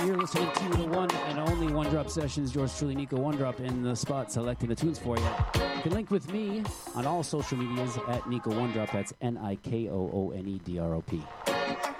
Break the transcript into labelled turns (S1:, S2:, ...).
S1: You're listening to the one and only One Drop Sessions. Yours truly, Nico One Drop, in the spot selecting the tunes for you. You can link with me on all social medias at Nico One Drop. That's NIKOONEDROP.